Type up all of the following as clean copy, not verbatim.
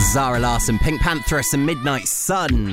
Zara Larsson, Pink Pantheress and Midnight Sun.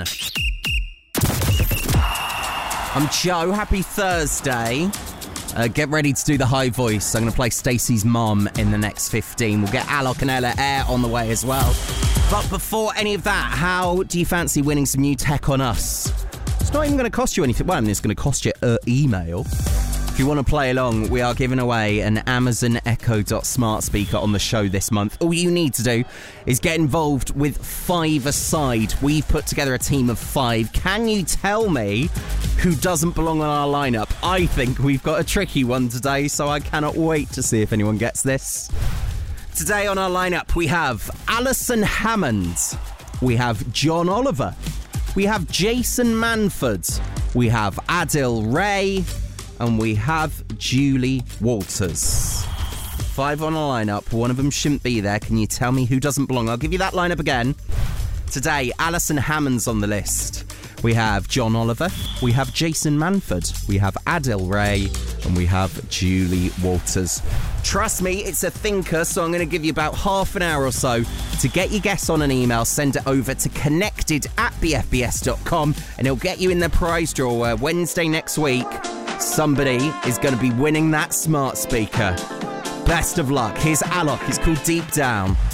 I'm Joe. Happy Thursday. Get ready to do the high voice. I'm going to play Stacey's mum in the next 15. We'll get Alok and Ella Air on the way as well. But before any of that, how do you fancy winning some new tech on us? It's not even going to cost you anything. Well, I mean, it's going to cost you an email. If you want to play along, we are giving away an Amazon Echo Dot smart speaker on the show this month. All you need to do is get involved with 5-a-side. We've put together a team of 5. Can you tell me who doesn't belong on our lineup? I think we've got a tricky one today, so I cannot wait to see if anyone gets this. Today on our lineup, we have Alison Hammond. We have John Oliver. We have Jason Manford. We have Adil Ray. And we have Julie Walters. 5 on a lineup. One of them shouldn't be there. Can you tell me who doesn't belong? I'll give you that lineup again. Today, Alison Hammond's on the list. We have John Oliver. We have Jason Manford. We have Adil Ray. And we have Julie Walters. Trust me, it's a thinker, so I'm going to give you about half an hour or so to get your guess on an email. Send it over to connected@bfbs.com and it'll get you in the prize draw where Wednesday next week somebody is going to be winning that smart speaker. Best of luck. Here's Alok. It's called Deep Down.